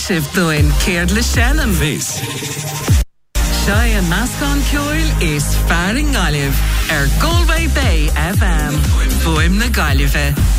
sibh doin céard le Shannon. This. Shai and Nascon Coil is Faring Olive, Galway Bay FM. Boim na Galive.